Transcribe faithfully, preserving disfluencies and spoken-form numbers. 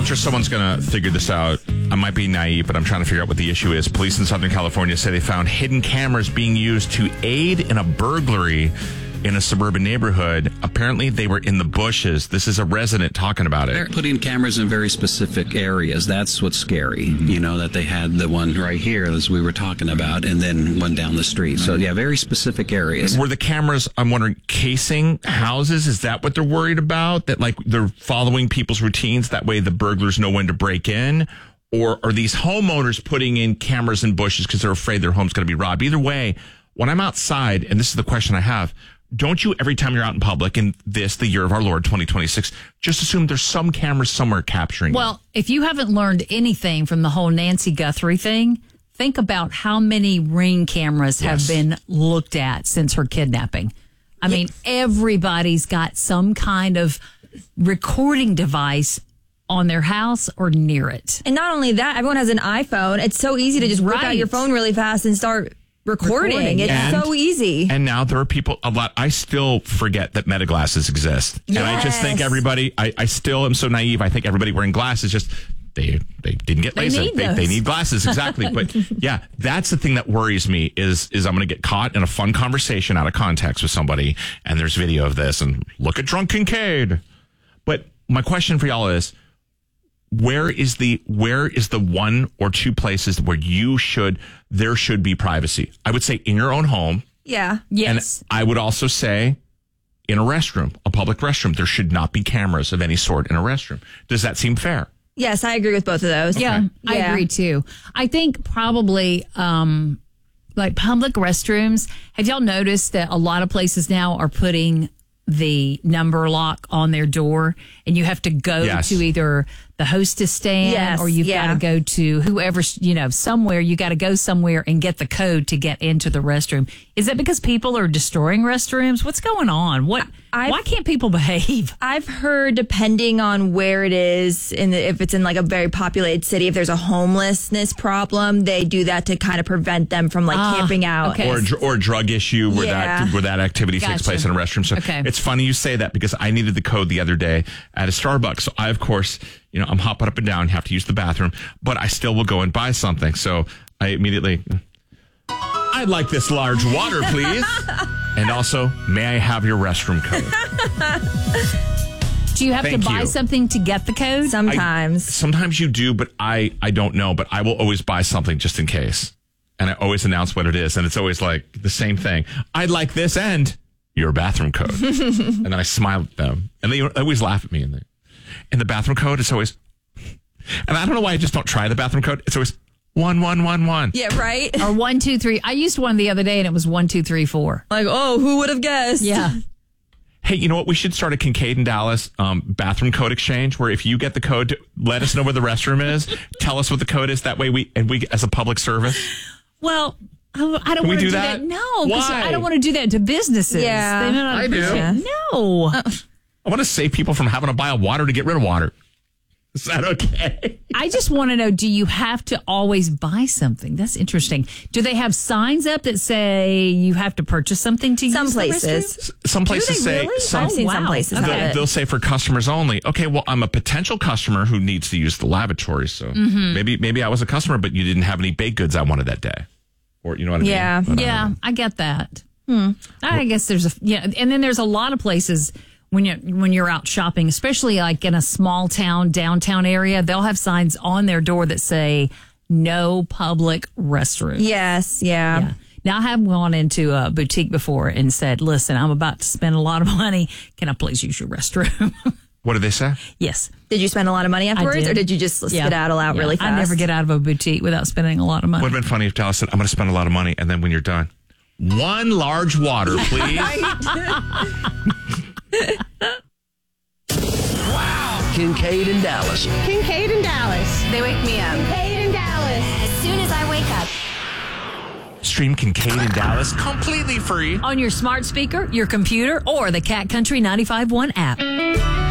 sure someone's going to figure this out. I might be naive, but I'm trying to figure out what the issue is. Police in Southern California say they found hidden cameras being used to aid in a burglary in a suburban neighborhood. Apparently, they were in the bushes. This is a resident talking about it. They're putting cameras in very specific areas. That's what's scary. Mm-hmm. You know, that they had the one right here, as we were talking about, and then one down the street. So, yeah, very specific areas. Were the cameras, I'm wondering, casing houses? Is that what they're worried about? That, like, they're following people's routines? That way the burglars know when to break in? Or are these homeowners putting in cameras in bushes because they're afraid their home's going to be robbed? Either way, when I'm outside, and this is the question I have, don't you, every time you're out in public in this, the year of our Lord, twenty twenty-six, just assume there's some cameras somewhere capturing Well, you? if you haven't learned anything from the whole Nancy Guthrie thing, think about how many Ring cameras have Yes. been looked at since her kidnapping. I mean, everybody's got some kind of recording device on their house or near it. And not only that, everyone has an iPhone. It's so easy to just whip Right. out your phone really fast and start recording. Recording. It's And- so easy. And now there are people, a lot, I still forget that meta glasses exist. And I just think Yes. everybody, I, I still am so naive. I think everybody wearing glasses just, they they didn't get They laser. need They, those. they need glasses, exactly. But yeah, that's the thing that worries me is, is I'm going to get caught in a fun conversation out of context with somebody and there's video of this and look at Drunk Kincaid. But my question for y'all is, Where is the where is the one or two places where you should there should be privacy? I would say in your own home. Yeah. Yes. And I would also say in a restroom, a public restroom, there should not be cameras of any sort in a restroom. Does that seem fair? Yes, I agree with both of those. Yeah, I Yeah. agree too. I think probably um, like public restrooms. Have y'all noticed that a lot of places now are putting the number lock on their door and you have to go Yes. to either the hostess stand Yes, or you've yeah. got to go to whoever, you know, somewhere. You got to go somewhere and get the code to get into the restroom. Is that because people are destroying restrooms? What's going on? What? I've- why can't people behave? I've heard depending on where it is, in the, if it's in like a very populated city, if there's a homelessness problem, they do that to kind of prevent them from like Ah, camping out. okay. Or a, dr- or a drug issue where Yeah. that where that activity takes Gotcha. place in a restroom. So Okay. it's funny you say that because I needed the code the other day at a Starbucks. So I, of course, you know, I'm hopping up and down, have to use the bathroom, but I still will go and buy something. So I immediately, I'd like this large water, please. And also, may I have your restroom code? Do you have Thank to buy you. something to get the code? Sometimes. Sometimes you do, but I, I don't know. But I will always buy something just in case. And I always announce what it is. And it's always like the same thing. I'd like this and your bathroom code. And then I smile at them. And they always laugh at me. And, they, and the bathroom code is always, and I don't know why I just don't try the bathroom code. It's always one, one, one, one. Yeah, right? Or one, two, three. I used one the other day and it was one, two, three, four. Like, oh, who would have guessed? Yeah. Hey, you know what? We should start a Kincaid and Dallas um, bathroom code exchange where if you get the code, let us know where the restroom is. Tell us what the code is. That way we, and we, as a public service. Well, I I don't we want to do do that? that. No, because Why? I don't want to do that to businesses. Yeah. They may not I do. appreciate- No. I want to save people from having to buy a water to get rid of water. Is that okay? I just want to know, do you have to always buy something? That's interesting. Do they have signs up that say you have to purchase something to Some use the places. restroom? Some places they say really? some, I've seen Oh, some wow. places Okay. have they'll, it. they'll say for customers only. Okay, well, I'm a potential customer who needs to use the lavatory, so Mm-hmm. maybe maybe I was a customer, but you didn't have any baked goods I wanted that day, or you know what I Yeah. mean? But, uh, Yeah, I get that. Hmm. I guess there's a yeah, and then there's a lot of places when you when you're out shopping, especially like in a small town, downtown area, they'll have signs on their door that say "No public restrooms." Yes, yeah. Yeah. Now I have gone into a boutique before and said, "Listen, I'm about to spend a lot of money. Can I please use your restroom?" What did they say? Yes. Did you spend a lot of money afterwards, did. or did you just Yeah. skedaddle out Yeah. really fast? I never get out of a boutique without spending a lot of money. Would have been funny if Dallas said, "I'm going to spend a lot of money," and then when you're done, one large water, please. Kincaid and Dallas. Kincaid and Dallas. They wake me up. Kincaid and Dallas. As soon as I wake up. Stream Kincaid and Dallas completely free. On your smart speaker, your computer, or the Cat Country ninety-five point one app.